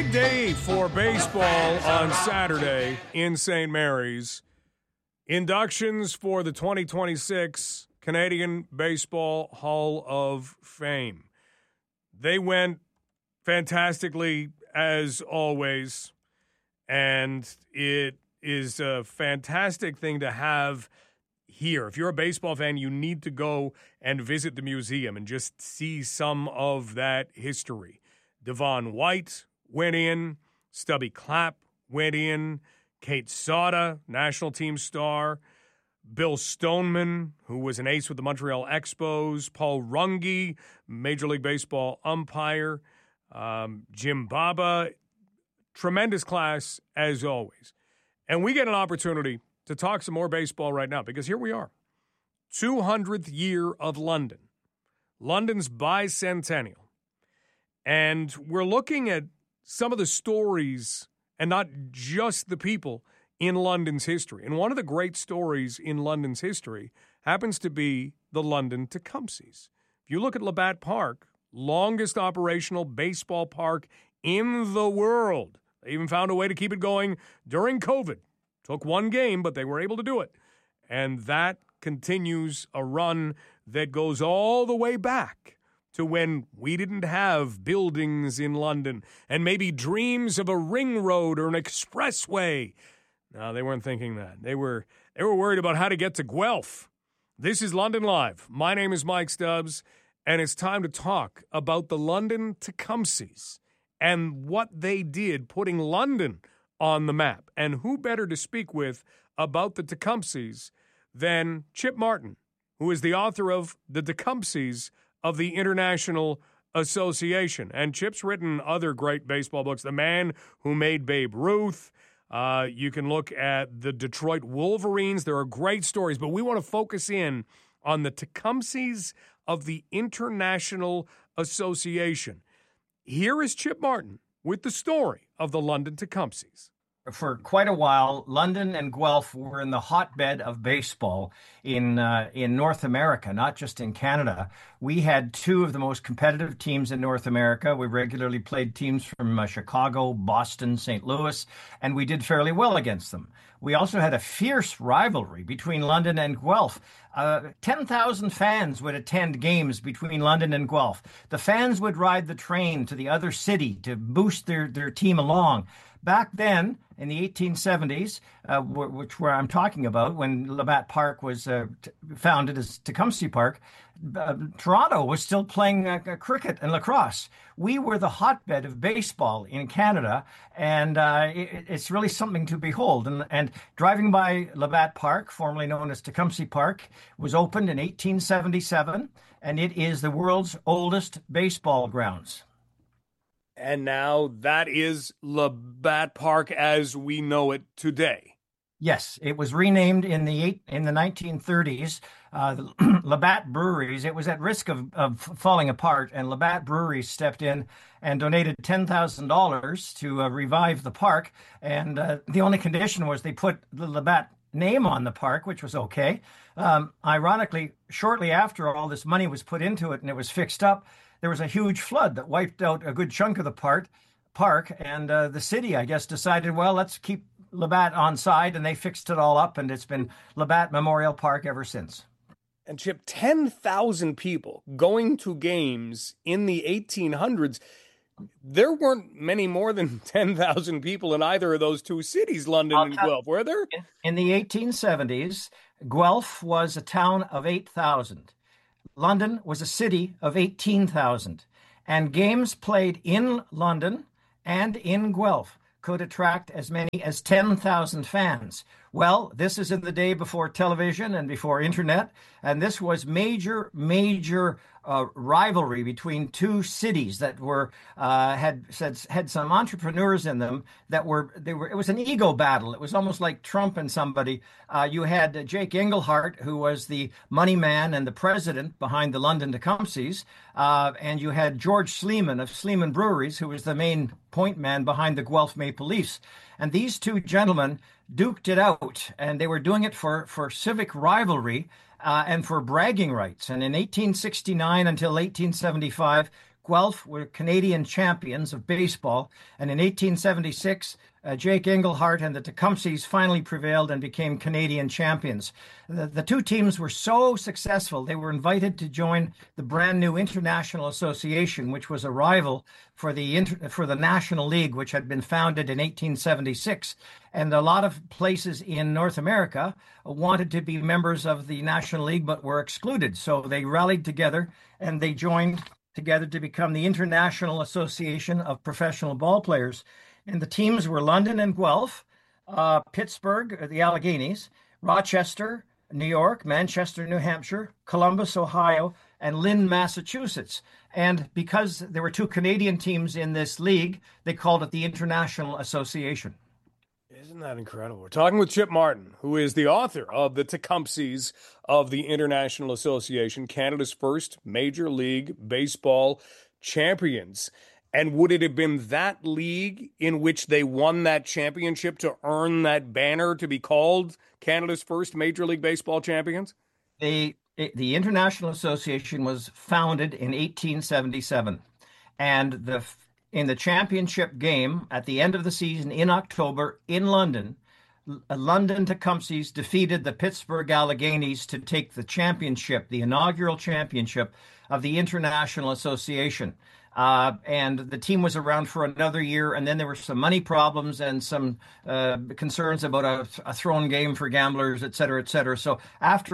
big day for baseball on Saturday in St. Mary's. Inductions for the 2026 Canadian Baseball Hall of Fame. They went fantastically as always, and it is a fantastic thing to have here. If you're a baseball fan, you need to go and visit the museum and just see some of that history. Devon White went in, Stubby Clapp went in, Kate Sauda, national team star, Bill Stoneman, who was an ace with the Montreal Expos, Paul Runge, Major League Baseball umpire, Jim Baba, tremendous class as always. And we get an opportunity to talk some more baseball right now because here we are, 200th year of London, London's bicentennial. And we're looking at some of the stories and not just the people in London's history. And one of the great stories in London's history happens to be the London Tecumsehs. If you look at Labatt Park, longest operational baseball park in the world. They even found a way to keep it going during COVID. Took one game, but they were able to do it. And that continues a run that goes all the way back to when we didn't have buildings in London and maybe dreams of a ring road or an expressway. No, they weren't thinking that. They were worried about how to get to Guelph. This is London Live. My name is Mike Stubbs, and it's time to talk about the London Tecumsehs and what they did putting London on the map. And who better to speak with about the Tecumsehs than Chip Martin, who is the author of The Tecumsehs of the International Association. And Chip's written other great baseball books, The Man Who Made Babe Ruth. You can look at the Detroit Wolverines. There are great stories, but we want to focus in on the Tecumsehs of the International Association. Here is Chip Martin with the story of the London Tecumsehs. For quite a while, London and Guelph were in the hotbed of baseball in North America, not just in Canada. We had two of the most competitive teams in North America. We regularly played teams from Chicago, Boston, St. Louis, and we did fairly well against them. We also had a fierce rivalry between London and Guelph. 10,000 fans would attend games between London and Guelph. The fans would ride the train to the other city to boost their team along. Back then, in the 1870s, where I'm talking about, when Labatt Park was founded as Tecumseh Park, Toronto was still playing cricket and lacrosse. We were the hotbed of baseball in Canada, and it's really something to behold. And driving by Labatt Park, formerly known as Tecumseh Park, was opened in 1877, and it is the world's oldest baseball grounds. And now that is Labatt Park as we know it today. Yes, it was renamed in the 1930s. Labatt Breweries, it was at risk of falling apart, and Labatt Breweries stepped in and donated $10,000 to revive the park. And the only condition was they put the Labatt name on the park, which was okay. Ironically, shortly after all this money was put into it and it was fixed up, there was a huge flood that wiped out a good chunk of the park, and the city, I guess, decided, well, let's keep Labatt on side, and they fixed it all up, and it's been Labatt Memorial Park ever since. And Chip, 10,000 people going to games in the 1800s. There weren't many more than 10,000 people in either of those two cities, London and Guelph, were there? In the 1870s, Guelph was a town of 8,000. London was a city of 18,000, and games played in London and in Guelph could attract as many as 10,000 fans. Well, this is in the day before television and before internet, and this was major rivalry between two cities that were had some entrepreneurs in them that it was an ego battle. It was almost like Trump and somebody. You had Jake Engelhart, who was the money man and the president behind the London Tecumsehs, and you had George Sleeman of Sleeman Breweries, who was the main point man behind the Guelph Maple Leafs. And these two gentlemen duked it out, and they were doing it for civic rivalry and for bragging rights. And in 1869 until 1875, Guelph were Canadian champions of baseball, and in 1876, Jake Engelhart and the Tecumsehs finally prevailed and became Canadian champions. The two teams were so successful, they were invited to join the brand new International Association, which was a rival for the National League, which had been founded in 1876. And a lot of places in North America wanted to be members of the National League, but were excluded. So they rallied together and they joined together to become the International Association of Professional Ball Players. And the teams were London and Guelph, Pittsburgh, the Alleghenies, Rochester, New York, Manchester, New Hampshire, Columbus, Ohio, and Lynn, Massachusetts. And because there were two Canadian teams in this league, they called it the International Association. Isn't that incredible? We're talking with Chip Martin, who is the author of The Tecumsehs of the International Association, Canada's first Major League Baseball champions. And would it have been that league in which they won that championship to earn that banner to be called Canada's first Major League Baseball champions? The International Association was founded in 1877, and in the championship game at the end of the season in October in London, London Tecumsehs defeated the Pittsburgh Alleghenies to take the championship, the inaugural championship of the International Association. And the team was around for another year, and then there were some money problems and some concerns about a thrown game for gamblers, et cetera, et cetera. So after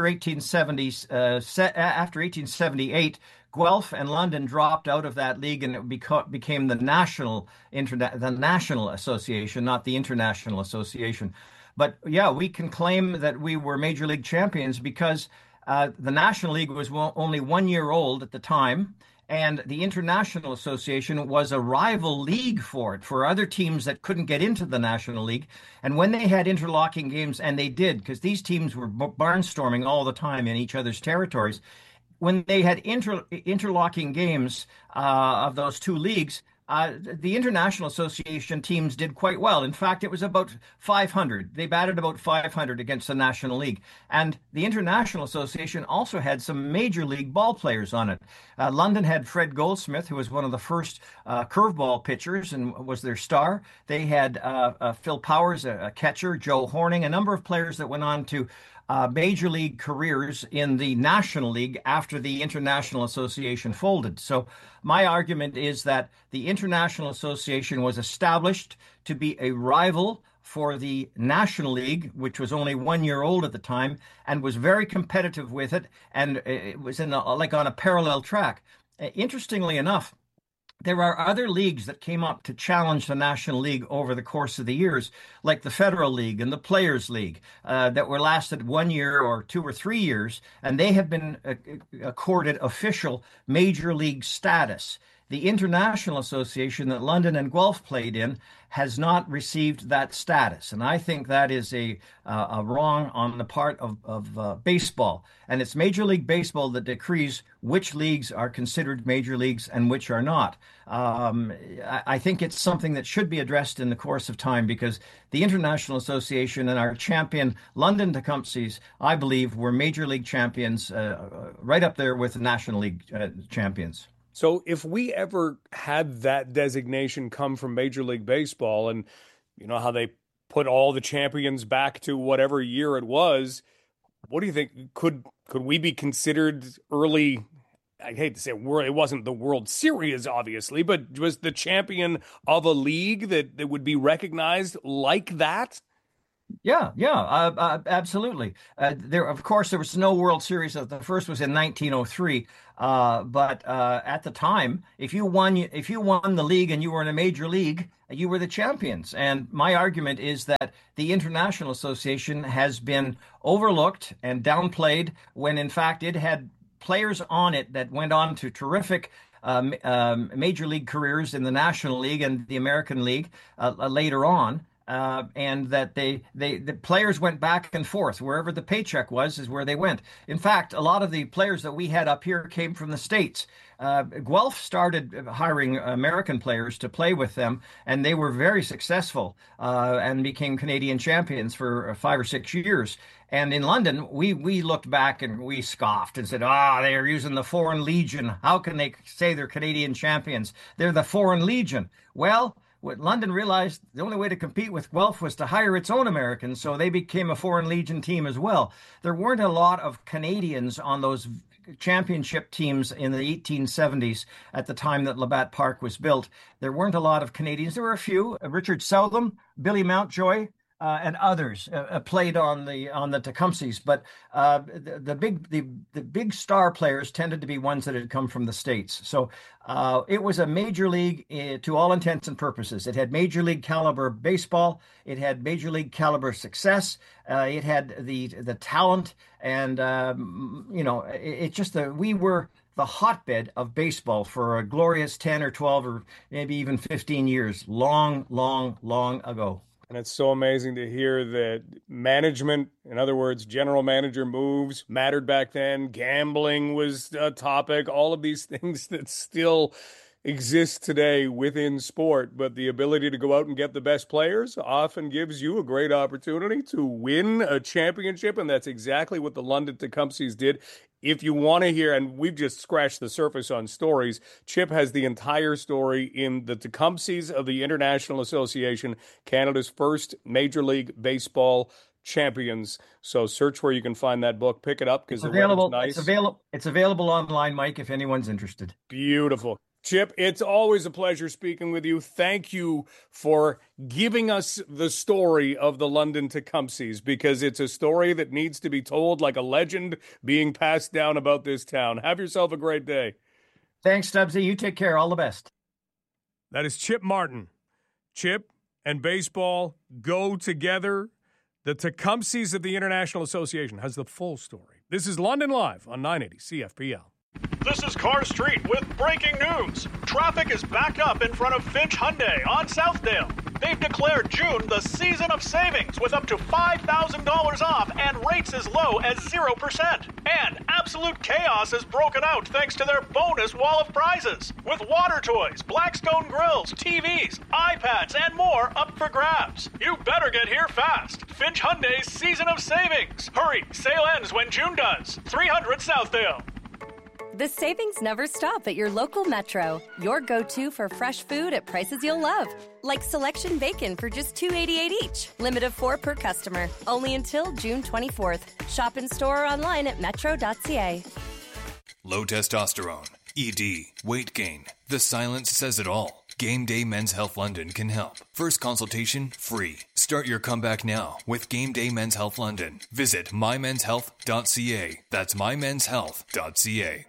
1878, Guelph and London dropped out of that league, and it became the National Association, not the International Association. But yeah, we can claim that we were Major League champions because the National League was only 1 year old at the time. And the International Association was a rival league for other teams that couldn't get into the National League. And when they had interlocking games, and they did, because these teams were barnstorming all the time in each other's territories, when they had interlocking games of those two leagues, the International Association teams did quite well. In fact, it was about 500. They batted about 500 against the National League. And the International Association also had some major league ball players on it. London had Fred Goldsmith, who was one of the first curveball pitchers and was their star. They had Phil Powers, a catcher, Joe Horning, a number of players that went on to major league careers in the National League after the International Association folded. So my argument is that the International Association was established to be a rival for the National League, which was only 1 year old at the time, and was very competitive with it, and it was on a parallel track. Interestingly enough, there are other leagues that came up to challenge the National League over the course of the years, like the Federal League and the Players League, that were lasted 1 year or 2 or 3 years, and they have been accorded official major league status. The International Association that London and Guelph played in has not received that status, and I think that is a wrong on the part of baseball. And it's Major League Baseball that decrees which leagues are considered major leagues and which are not. I think it's something that should be addressed in the course of time, because the International Association and our champion London Tecumsehs, I believe, were Major League champions, right up there with the National League champions. So if we ever had that designation come from Major League Baseball, and you know how they put all the champions back to whatever year it was, what do you think? Could we be considered early? I hate to say it wasn't the World Series, obviously, but was the champion of a league that would be recognized like that? Yeah, absolutely. Of course, there was no World Series. The first was in 1903. But at the time, if you won the league and you were in a major league, you were the champions. And my argument is that the International Association has been overlooked and downplayed when, in fact, it had players on it that went on to terrific major league careers in the National League and the American League later on. and that the players went back and forth. Wherever the paycheck was is where they went. In fact, a lot of the players that we had up here came from the States. Guelph started hiring American players to play with them, and they were very successful and became Canadian champions for 5 or 6 years. And in London, we looked back and we scoffed and said, they're using the Foreign Legion. How can they say they're Canadian champions? They're the Foreign Legion. Well, what London realized, the only way to compete with Guelph was to hire its own Americans, so they became a Foreign Legion team as well. There weren't a lot of Canadians on those championship teams in the 1870s at the time that Labatt Park was built. There weren't a lot of Canadians. There were a few. Richard Southam, Billy Mountjoy, and others played on the Tecumsehs, but the big star players tended to be ones that had come from the States. So it was a major league to all intents and purposes. It had major league caliber baseball. It had major league caliber success. It had the talent, and we were the hotbed of baseball for a glorious 10 or 12 or maybe even 15 years, long, long, long ago. And it's so amazing to hear that management, in other words, general manager moves, mattered back then. Gambling was a topic, all of these things that still exist today within sport. But the ability to go out and get the best players often gives you a great opportunity to win a championship. And that's exactly what the London Tecumsehs did. If you want to hear, and we've just scratched the surface on stories, Chip has the entire story in the Tecumsehs of the International Association, Canada's first Major League Baseball champions. So search where you can find that book. Pick it up because the weather's nice. It's available online, Mike, if anyone's interested. Beautiful. Chip, it's always a pleasure speaking with you. Thank you for giving us the story of the London Tecumsehs, because it's a story that needs to be told like a legend being passed down about this town. Have yourself a great day. Thanks, Stubbsy. You take care. All the best. That is Chip Martin. Chip and baseball go together. The Tecumsehs of the International Association has the full story. This is London Live on 980 CFPL. This is Carr Street with breaking news. Traffic is backed up in front of Finch Hyundai on Southdale. They've declared June the season of savings with up to $5,000 off and rates as low as 0%. And absolute chaos has broken out thanks to their bonus wall of prizes. With water toys, Blackstone grills, TVs, iPads, and more up for grabs. You better get here fast. Finch Hyundai's season of savings. Hurry, sale ends when June does. 300 Southdale. The savings never stop at your local Metro. Your go-to for fresh food at prices you'll love. Like selection bacon for just $2.88 each. Limit of 4 per customer. Only until June 24th. Shop in store or online at metro.ca. Low testosterone, ED, weight gain. The silence says it all. Game Day Men's Health London can help. First consultation free. Start your comeback now with Game Day Men's Health London. Visit mymenshealth.ca. That's mymenshealth.ca.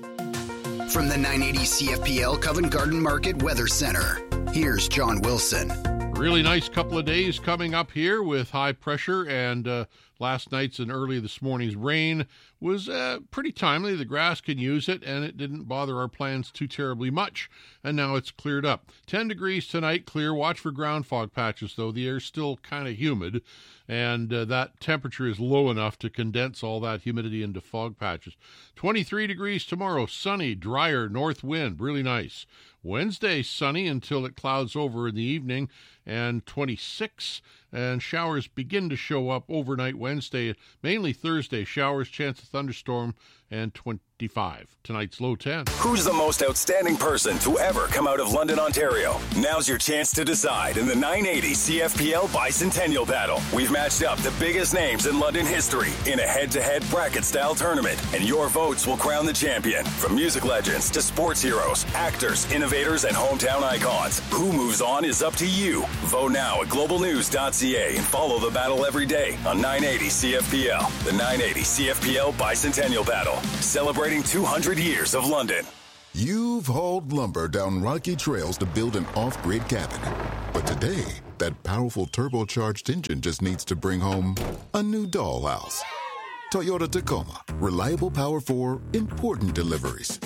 From the 980 CFPL Covent Garden Market Weather Center, here's John Wilson. Really nice couple of days coming up here with high pressure, and last night's and early this morning's rain was pretty timely. The grass can use it, and it didn't bother our plans too terribly much, and now it's cleared up. 10 degrees tonight, clear. Watch for ground fog patches, though. The air's still kind of humid, and that temperature is low enough to condense all that humidity into fog patches. 23 degrees tomorrow, sunny, drier, north wind, really nice. Wednesday, sunny until it clouds over in the evening, and 26, and showers begin to show up overnight Wednesday, mainly Thursday. Showers, chance of thunderstorm, and 25. Tonight's low 10. Who's the most outstanding person to ever come out of London, Ontario? Now's your chance to decide in the 980 CFPL Bicentennial Battle. We've matched up the biggest names in London history in a head-to-head bracket-style tournament, and your votes will crown the champion. From music legends to sports heroes, actors, innovators, and hometown icons. Who moves on is up to you. Vote now at globalnews.ca and follow the battle every day on 980 CFPL. The 980 CFPL Bicentennial Battle, celebrating 200 years of London. You've hauled lumber down rocky trails to build an off-grid cabin. But today, that powerful turbocharged engine just needs to bring home a new dollhouse. Toyota Tacoma. Reliable power for important deliveries.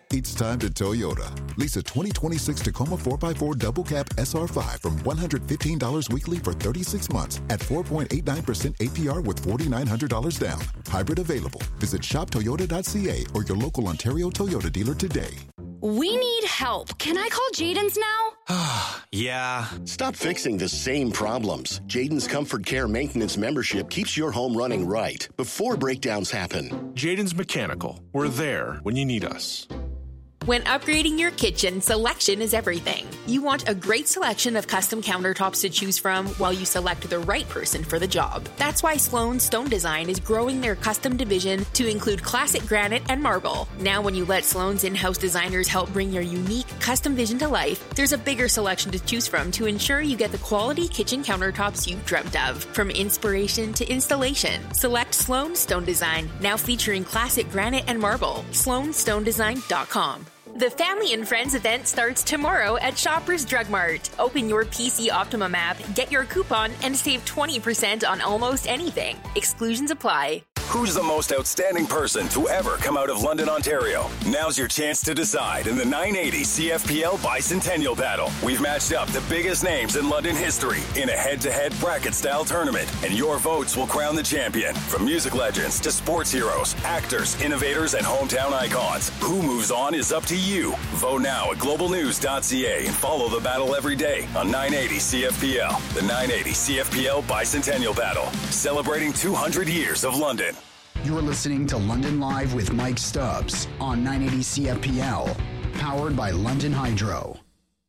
It's time to Toyota. Lease a 2026 Tacoma 4x4 double cab SR5 from $115 weekly for 36 months at 4.89% APR with $4,900 down. Hybrid available. Visit shoptoyota.ca or your local Ontario Toyota dealer today. We need help. Can I call Jaden's now? Yeah. Stop fixing the same problems. Jaden's Comfort Care Maintenance membership keeps your home running right before breakdowns happen. Jaden's Mechanical. We're there when you need us. When upgrading your kitchen, selection is everything. You want a great selection of custom countertops to choose from while you select the right person for the job. That's why Sloan Stone Design is growing their custom division to include classic granite and marble. Now when you let Sloan's in-house designers help bring your unique custom vision to life, there's a bigger selection to choose from to ensure you get the quality kitchen countertops you've dreamt of. From inspiration to installation, select Sloan Stone Design, now featuring classic granite and marble. SloanStoneDesign.com. The Family and Friends event starts tomorrow at Shoppers Drug Mart. Open your PC Optimum app, get your coupon, and save 20% on almost anything. Exclusions apply. Who's the most outstanding person to ever come out of London, Ontario? Now's your chance to decide in the 980 CFPL Bicentennial Battle. We've matched up the biggest names in London history in a head-to-head bracket-style tournament, and your votes will crown the champion. From music legends to sports heroes, actors, innovators, and hometown icons. Who moves on is up to you. Vote now at globalnews.ca and follow the battle every day on 980 CFPL. The 980 CFPL Bicentennial Battle, celebrating 200 years of London. You're listening to London Live with Mike Stubbs on 980 CFPL, powered by London Hydro.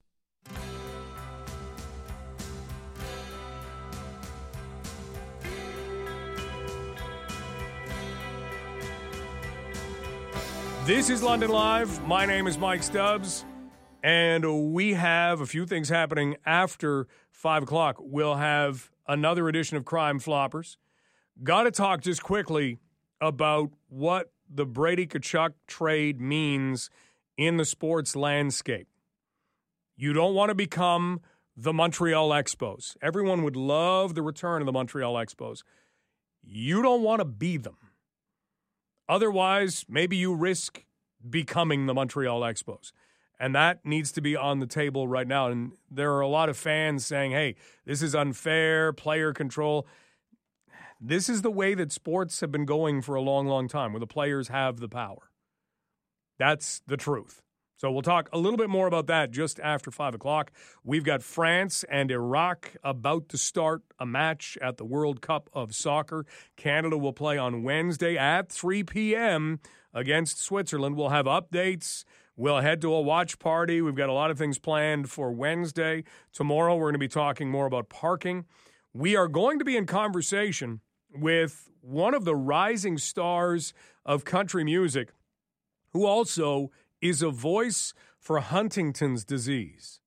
This is London Live. My name is Mike Stubbs, and we have a few things happening after 5 o'clock. We'll have another edition of Crime Floppers. Got to talk just quickly about what the Brady Tkachuk trade means in the sports landscape. You don't want to become the Montreal Expos. Everyone would love the return of the Montreal Expos. You don't want to be them. Otherwise, maybe you risk becoming the Montreal Expos. And that needs to be on the table right now. And there are a lot of fans saying, hey, this is unfair, player control. This is the way that sports have been going for a long, long time, where the players have the power. That's the truth. So we'll talk a little bit more about that just after 5 o'clock. We've got France and Iraq about to start a match at the World Cup of Soccer. Canada will play on Wednesday at 3 p.m. against Switzerland. We'll have updates. We'll head to a watch party. We've got a lot of things planned for Wednesday. Tomorrow we're going to be talking more about parking. We are going to be in conversation with one of the rising stars of country music, who also is a voice for Huntington's disease.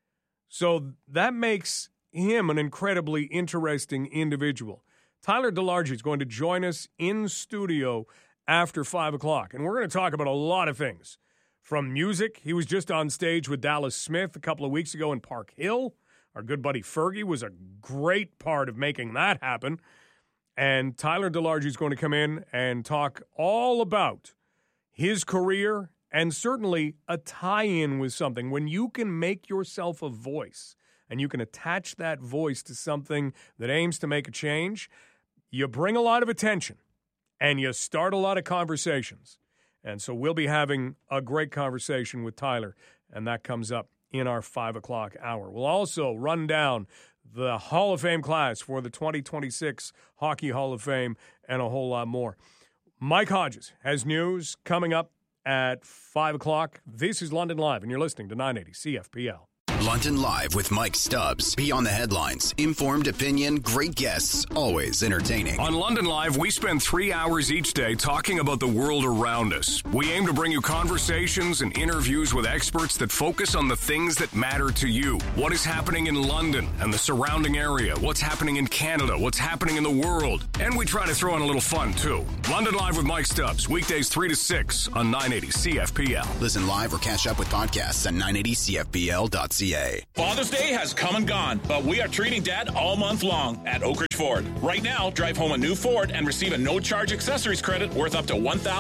So that makes him an incredibly interesting individual. Tyler DeLargy is going to join us in studio after 5 o'clock, and we're going to talk about a lot of things. From music, he was just on stage with Dallas Smith a couple of weeks ago in Park Hill. Our good buddy Fergie was a great part of making that happen. And Tyler DeLargy is going to come in and talk all about his career and certainly a tie-in with something. When you can make yourself a voice and you can attach that voice to something that aims to make a change, you bring a lot of attention and you start a lot of conversations. And so we'll be having a great conversation with Tyler, and that comes up in our 5 o'clock hour. We'll also run down the Hall of Fame class for the 2026 Hockey Hall of Fame and a whole lot more. Mike Hodges has news coming up at 5 o'clock. This is London Live, and you're listening to 980 CFPL. London Live with Mike Stubbs. Beyond the headlines. Informed opinion, great guests, always entertaining. On London Live, we spend 3 hours each day talking about the world around us. We aim to bring you conversations and interviews with experts that focus on the things that matter to you. What is happening in London and the surrounding area? What's happening in Canada? What's happening in the world? And we try to throw in a little fun, too. London Live with Mike Stubbs, weekdays 3 to 6 on 980 CFPL. Listen live or catch up with podcasts at 980CFPL.ca. Father's Day has come and gone, but we are treating Dad all month long at Oak Ridge Ford. Right now, drive home a new Ford and receive a no-charge accessories credit worth up to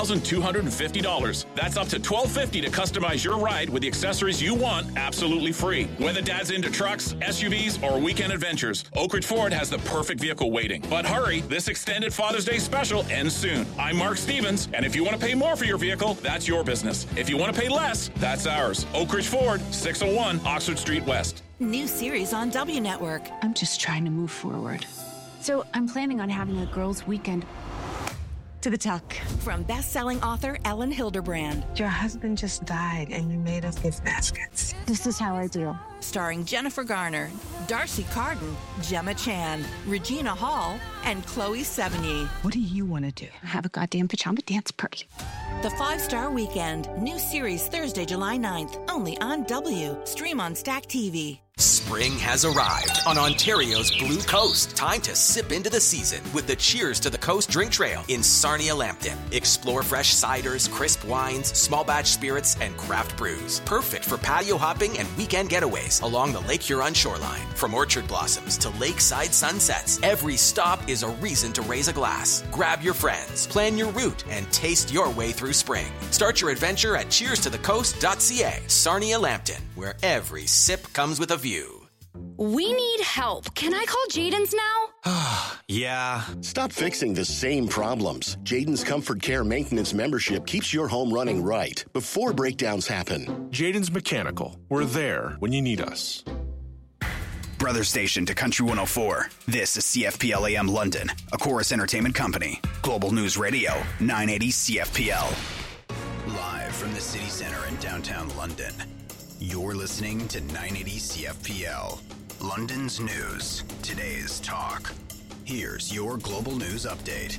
$1,250. That's up to $1,250 to customize your ride with the accessories you want absolutely free. Whether dad's into trucks, SUVs, or weekend adventures, Oak Ridge Ford has the perfect vehicle waiting. But hurry, this extended Father's Day special ends soon. I'm Mark Stevens, and if you want to pay more for your vehicle, that's your business. If you want to pay less, that's ours. Oak Ridge Ford, 601 Oxford Street West. New series on W Network. I'm just trying to move forward. So I'm planning on having a girls' weekend. To the tuck. From best-selling author Ellen Hilderbrand. Your husband just died and you made us gift baskets. This is how I do. Starring Jennifer Garner, Darcy Carden, Gemma Chan, Regina Hall, and Chloe Sevigny. What do you want to do? Have a goddamn pajama dance party. The 5-Star Weekend. New series Thursday, July 9th. Only on W. Stream on Stack TV. Spring has arrived on Ontario's Blue Coast. Time to sip into the season with the Cheers to the Coast drink trail in Sarnia-Lambton. Explore fresh ciders, crisp wines, small batch spirits, and craft brews. Perfect for patio hopping and weekend getaways along the Lake Huron shoreline. From orchard blossoms to lakeside sunsets, every stop is a reason to raise a glass. Grab your friends, plan your route, and taste your way through spring. Start your adventure at cheerstothecoast.ca. Sarnia-Lambton, where every sip comes with a view. We need help. Can I call Jaden's now? Yeah. Stop fixing the same problems. Jaden's Comfort Care Maintenance membership keeps your home running right before breakdowns happen. Jaden's Mechanical. We're there when you need us. Brother station to Country 104. This is CFPL AM London, a Chorus Entertainment company. Global News Radio, 980 CFPL. Live from the city center in downtown London. You're listening to 980 CFPL. London's news, today's talk. Here's your global news update.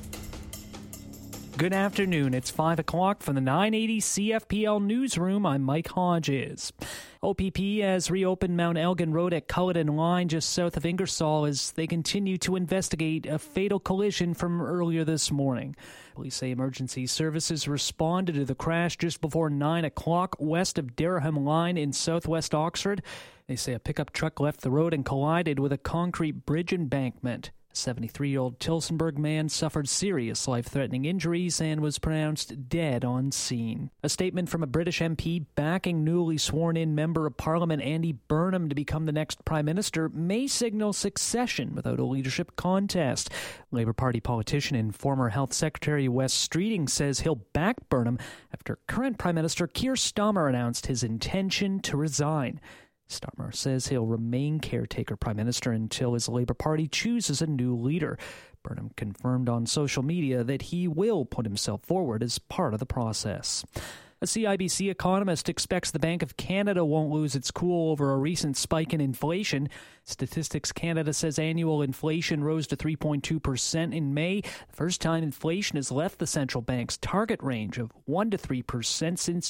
Good afternoon. It's 5 o'clock from the 980 CFPL newsroom. I'm Mike Hodges. OPP has reopened Mount Elgin Road at Culloden Line just south of Ingersoll as they continue to investigate a fatal collision from earlier this morning. Police say emergency services responded to the crash just before 9 o'clock west of Dereham Line in southwest Oxford. They say a pickup truck left the road and collided with a concrete bridge embankment. A 73-year-old Tillsonburg man suffered serious life-threatening injuries and was pronounced dead on scene. A statement from a British MP backing newly sworn-in Member of Parliament Andy Burnham to become the next Prime Minister may signal succession without a leadership contest. Labour Party politician and former Health Secretary Wes Streeting says he'll back Burnham after current Prime Minister Keir Starmer announced his intention to resign. Starmer says he'll remain caretaker prime minister until his Labour Party chooses a new leader. Burnham confirmed on social media that he will put himself forward as part of the process. A CIBC economist expects the Bank of Canada won't lose its cool over a recent spike in inflation. Statistics Canada says annual inflation rose to 3.2% in May, the first time inflation has left the central bank's target range of 1 to 3% since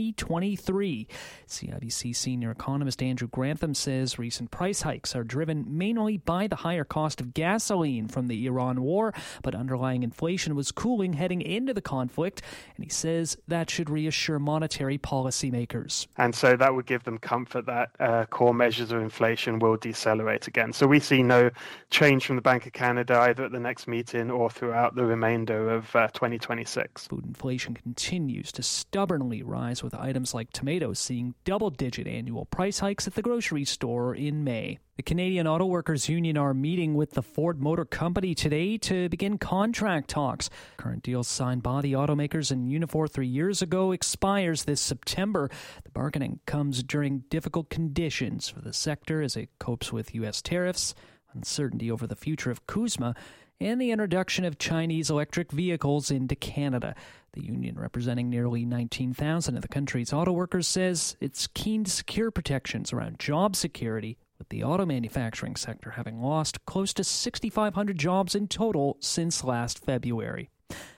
2023. CIBC senior economist Andrew Grantham says recent price hikes are driven mainly by the higher cost of gasoline from the Iran war, but underlying inflation was cooling heading into the conflict, and he says that should reassure monetary policymakers. And so that would give them comfort that core measures of inflation will decelerate again. So we see no change from the Bank of Canada either at the next meeting or throughout the remainder of 2026. Food inflation continues to stubbornly rise, with items like tomatoes seeing double-digit annual price hikes at the grocery store in May. The Canadian Auto Workers Union are meeting with the Ford Motor Company today to begin contract talks. Current deals signed by the automakers and Unifor 3 years ago expires this September. The bargaining comes during difficult conditions for the sector as it copes with U.S. tariffs, uncertainty over the future of CUSMA, and the introduction of Chinese electric vehicles into Canada. The union, representing nearly 19,000 of the country's auto workers, says it's keen to secure protections around job security, with the auto manufacturing sector having lost close to 6,500 jobs in total since last February.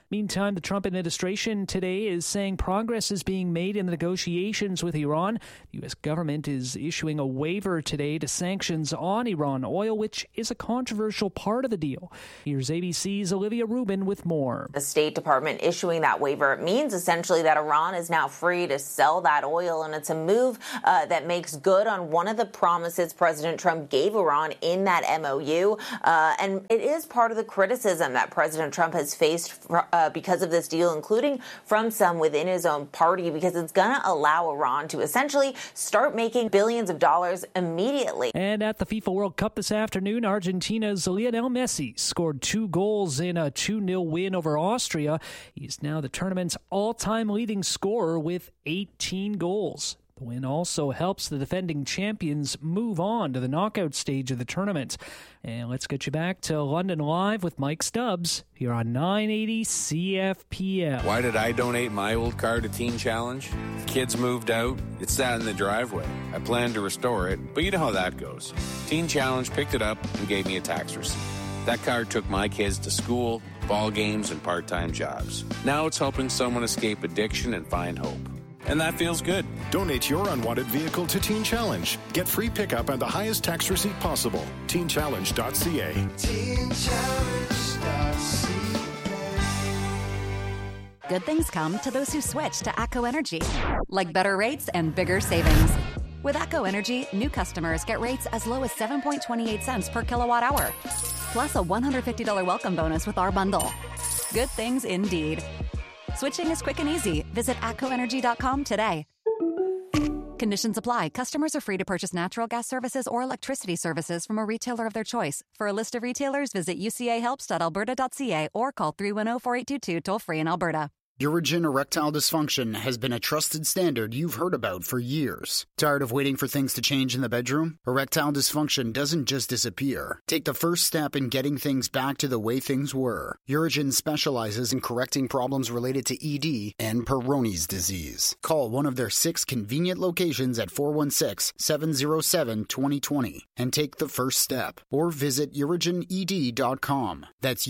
Meantime, the Trump administration today is saying progress is being made in the negotiations with Iran. The U.S. government is issuing a waiver today to sanctions on Iran oil, which is a controversial part of the deal. Here's ABC's Olivia Rubin with more. The State Department issuing that waiver means essentially that Iran is now free to sell that oil, and it's a move that makes good on one of the promises President Trump gave Iran in that MOU. And it is part of the criticism that President Trump has faced because of this deal, including from some within his own party, because it's going to allow Iran to essentially start making billions of dollars immediately. And at the FIFA World Cup this afternoon, Argentina's Lionel Messi scored 2 goals in a 2-0 win over Austria. He's now the tournament's all-time leading scorer with 18 goals. The win also helps the defending champions move on to the knockout stage of the tournament. And let's get you back to London Live with Mike Stubbs here on 980 CFPL. Why did I donate my old car to Teen Challenge? Kids moved out. It sat in the driveway. I planned to restore it, but you know how that goes. Teen Challenge picked it up and gave me a tax receipt. That car took my kids to school, ball games, and part-time jobs. Now it's helping someone escape addiction and find hope. And that feels good. Donate your unwanted vehicle to Teen Challenge. Get free pickup and the highest tax receipt possible. TeenChallenge.ca. Good things come to those who switch to ACCO Energy, like better rates and bigger savings. With ACCO Energy, new customers get rates as low as 7.28 cents per kilowatt hour, plus a $150 welcome bonus with our bundle. Good things indeed. Switching is quick and easy. Visit ACCOenergy.com today. Conditions apply. Customers are free to purchase natural gas services or electricity services from a retailer of their choice. For a list of retailers, visit ucahelps.alberta.ca or call 310-4822 toll-free in Alberta. Urigen erectile dysfunction has been a trusted standard you've heard about for years. Tired of waiting for things to change in the bedroom? Erectile dysfunction doesn't just disappear. Take the first step in getting things back to the way things were. Urigen specializes in correcting problems related to ED and Peyronie's disease. Call one of their 6 convenient locations at 416-707-2020 and take the first step. Or visit UrigenED.com. That's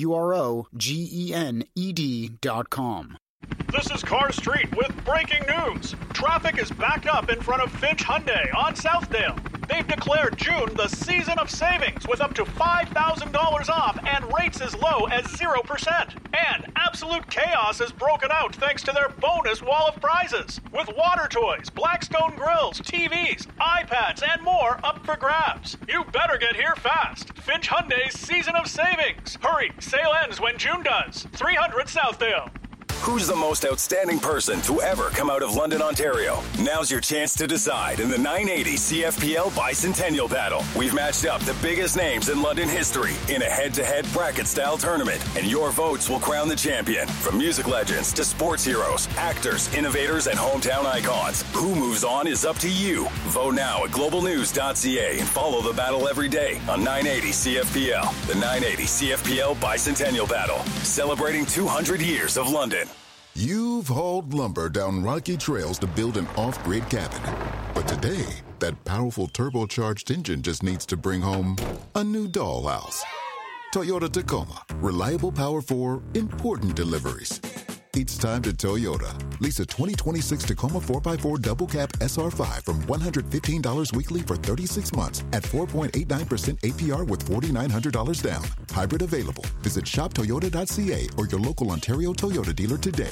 UROGENED.com. This is Car Street with breaking news. Traffic is backed up in front of Finch Hyundai on Southdale. They've declared June the season of savings with up to $5,000 off and rates as low as 0%. And absolute chaos has broken out thanks to their bonus wall of prizes. With water toys, Blackstone grills, TVs, iPads, and more up for grabs. You better get here fast. Finch Hyundai's season of savings. Hurry, sale ends when June does. 300 Southdale. Who's the most outstanding person to ever come out of London, Ontario? Now's your chance to decide in the 980 CFPL Bicentennial Battle. We've matched up the biggest names in London history in a head-to-head bracket-style tournament, and your votes will crown the champion. From music legends to sports heroes, actors, innovators, and hometown icons. Who moves on is up to you. Vote now at globalnews.ca and follow the battle every day on 980 CFPL. The 980 CFPL Bicentennial Battle, celebrating 200 years of London. You've hauled lumber down rocky trails to build an off-grid cabin. But today, that powerful turbocharged engine just needs to bring home a new dollhouse. Toyota Tacoma. Reliable power for important deliveries. It's time to Toyota. Lease a 2026 Tacoma 4x4 double cab SR5 from $115 weekly for 36 months at 4.89% APR with $4,900 down. Hybrid available. Visit shoptoyota.ca or your local Ontario Toyota dealer today.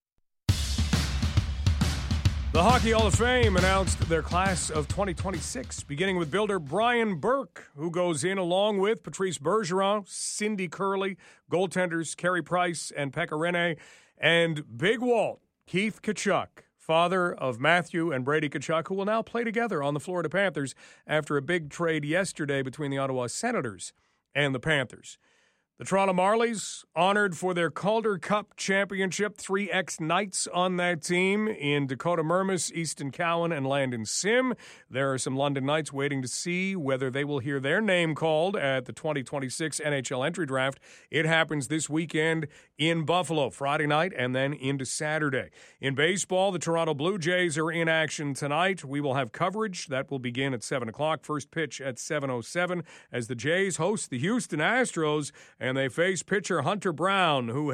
The Hockey Hall of Fame announced their class of 2026, beginning with builder Brian Burke, who goes in along with Patrice Bergeron, Cindy Curley, goaltenders Carey Price and Pekka Rinne, and Big Walt, Keith Tkachuk, father of Matthew and Brady Tkachuk, who will now play together on the Florida Panthers after a big trade yesterday between the Ottawa Senators and the Panthers. The Toronto Marlies, honored for their Calder Cup championship, 3 ex-Knights on that team in Dakota Mermis, Easton Cowan, and Landon Sim. There are some London Knights waiting to see whether they will hear their name called at the 2026 NHL entry draft. It happens this weekend in Buffalo, Friday night, and then into Saturday. In baseball, the Toronto Blue Jays are in action tonight. We will have coverage. That will begin at 7 o'clock. First pitch at 7:07 as the Jays host the Houston Astros, and they face pitcher Hunter Brown, who has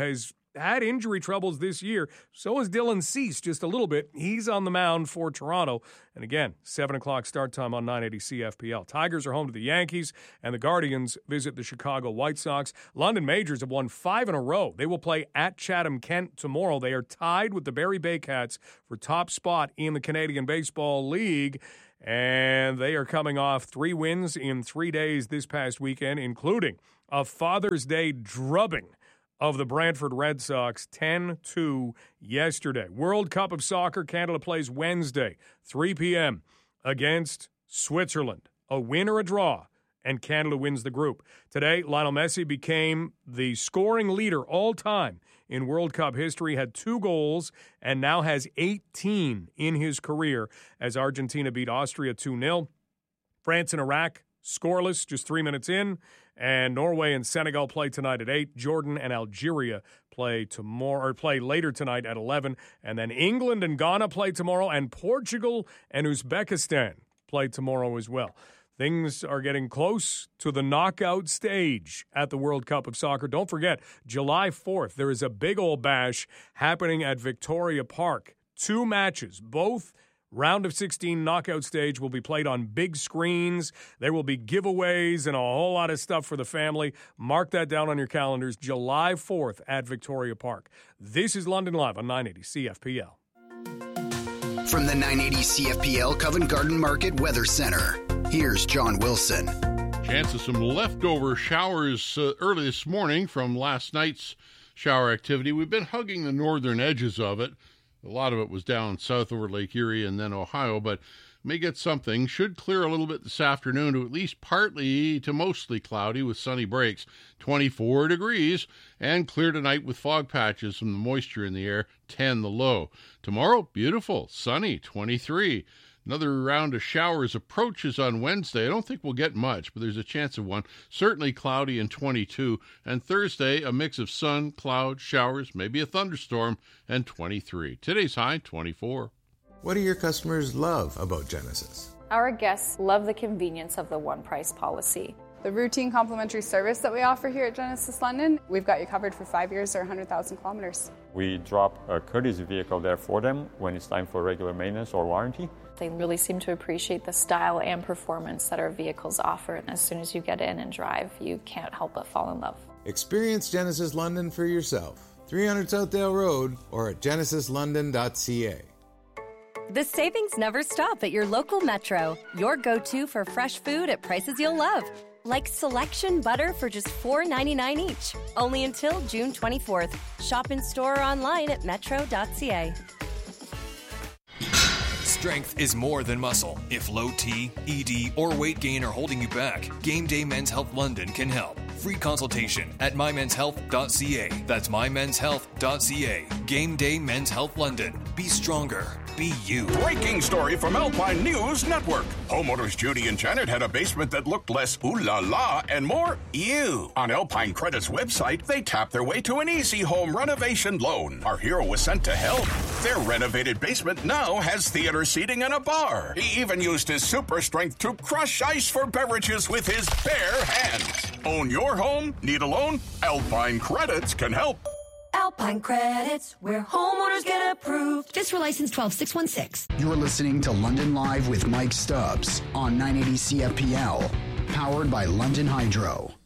had injury troubles this year. So is Dylan Cease, just a little bit. He's on the mound for Toronto. And again, 7 o'clock start time on 980 CFPL. Tigers are home to the Yankees, and the Guardians visit the Chicago White Sox. London Majors have won 5 in a row. They will play at Chatham-Kent tomorrow. They are tied with the Barrie Baycats for top spot in the Canadian Baseball League. And they are coming off 3 wins in 3 days this past weekend, including a Father's Day drubbing of the Brantford Red Sox, 10-2 yesterday. World Cup of Soccer, Canada plays Wednesday, 3 p.m. against Switzerland. A win or a draw, and Canada wins the group. Today, Lionel Messi became the scoring leader all time in World Cup history, had 2 goals, and now has 18 in his career as Argentina beat Austria 2-0. France and Iraq, scoreless, just 3 minutes in. And Norway and Senegal play tonight at 8. Jordan and Algeria play later tonight at 11. And then England and Ghana play tomorrow, and Portugal and Uzbekistan play tomorrow as well. Things are getting close to the knockout stage at the World Cup of Soccer. Don't forget, July 4th, there is a big old bash happening at Victoria Park. 2 matches, both round of 16 knockout stage will be played on big screens. There will be giveaways and a whole lot of stuff for the family. Mark that down on your calendars, July 4th at Victoria Park. This is London Live on 980 CFPL. From the 980 CFPL Covent Garden Market Weather Center, here's John Wilson. Chance of some leftover showers early this morning from last night's shower activity. We've been hugging the northern edges of it. A lot of it was down south over Lake Erie and then Ohio, but may get something. Should clear a little bit this afternoon to at least partly to mostly cloudy with sunny breaks. 24 degrees, and clear tonight with fog patches from the moisture in the air. 10 the low. Tomorrow, beautiful, sunny, 23. Another round of showers approaches on Wednesday. I don't think we'll get much, but there's a chance of one. Certainly cloudy and 22. And Thursday, a mix of sun, cloud, showers, maybe a thunderstorm, and 23. Today's high, 24. What do your customers love about Genesis? Our guests love the convenience of the one price policy. The routine complimentary service that we offer here at Genesis London, we've got you covered for 5 years or 100,000 kilometers. We drop a courtesy vehicle there for them when it's time for regular maintenance or warranty. They really seem to appreciate the style and performance that our vehicles offer. And as soon as you get in and drive, you can't help but fall in love. Experience Genesis London for yourself. 300 Southdale Road or at genesislondon.ca. The savings never stop at your local Metro. Your go-to for fresh food at prices you'll love. Like selection butter for just $4.99 each. Only until June 24th. Shop in store or online at metro.ca. Strength is more than muscle. If low T, ED, or weight gain are holding you back, Game Day Men's Health London can help. Free consultation at mymenshealth.ca. That's mymenshealth.ca. Game Day Men's Health London. Be stronger. Be you. Breaking story from Alpine News Network. Homeowners Judy and Janet had a basement that looked less ooh la la and more ew. On Alpine Credit's website, they tapped their way to an easy home renovation loan. Our hero was sent to help. Their renovated basement now has theater seating and a bar. He even used his super strength to crush ice for beverages with his bare hands. Own your home? Need a loan? Alpine Credits can help. Alpine Credits, where homeowners get approved. Just for license 12616. You're listening to London Live with Mike Stubbs on 980 CFPL, powered by London Hydro.